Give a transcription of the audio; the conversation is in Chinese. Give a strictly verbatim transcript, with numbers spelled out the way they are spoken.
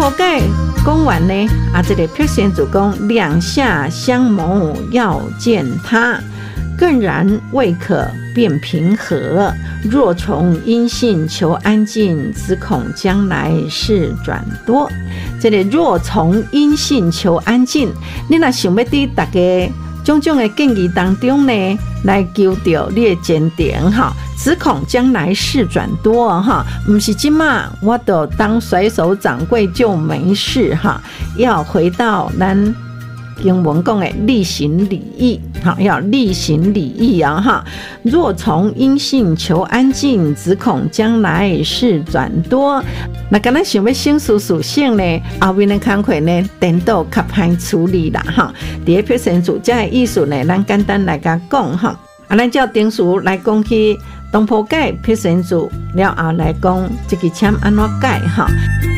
坡解讲完呢，啊，这个撇仙主讲两下相谋要见他，更然未可变平和。若从阴性求安静，只恐将来事转多。这个若从阴性求安静，你若想要伫大家种种的建议当中呢，来求到你的坚定哈，只恐将来事转多哈，不是今嘛我都当甩手掌柜就没事哈，要回到咱经文讲的力行礼义，好，要力行礼义啊哈。若从阴性求安静，只恐将来事转多。那刚才想要性属属性呢，后面的工课呢，颠倒较歹处理啦哈。第一撇神主这个意思呢，咱简单来甲讲哈。啊，咱照定数来讲去东坡解撇神主了后来讲这个签安怎解哈。